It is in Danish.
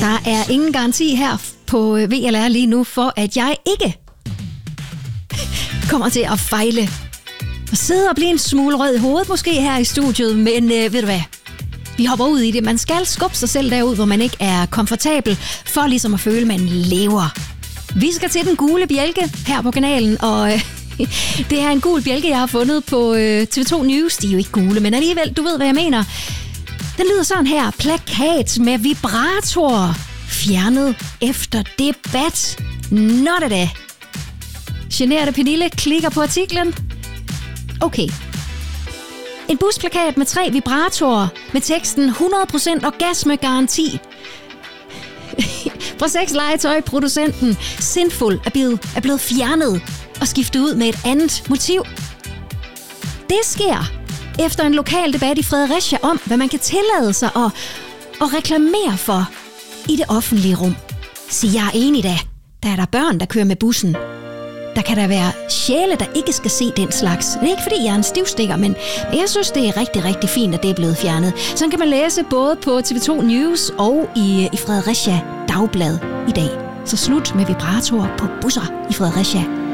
Der er ingen garanti her på VLR lige nu for, at jeg ikke kommer til at fejle. Og sidde og blive en smule rød i hovedet måske her i studiet, men ved du hvad? Vi hopper ud i det. Man skal skubbe sig selv derud, hvor man ikke er komfortabel, for ligesom at føle, at man lever. Vi skal til den gule bjælke her på kanalen, og det er en gul bjælke, jeg har fundet på TV2 News. De er jo ikke gule, men alligevel, du ved, hvad jeg mener. Den lyder sådan her. Plakat med vibrator. Fjernet efter debat. Nå da. Generede Pernille klikker på artiklen. Okay. En busplakat med 3 vibratorer med teksten 100% orgasmegaranti. Fra sexlegetøjproducenten Sinful er blevet fjernet og skiftet ud med et andet motiv. Det sker efter en lokal debat i Fredericia om, hvad man kan tillade sig at reklamere for i det offentlige rum. Så jeg er enig da. Der er der børn, der kører med bussen. Der kan der være sjæle, der ikke skal se den slags. Det er ikke, fordi jeg er en stivstikker, men jeg synes, det er rigtig, rigtig fint, at det er blevet fjernet. Sådan kan man læse både på TV2 News og i Fredericia Dagblad i dag. Så slut med vibratorer på busser i Fredericia.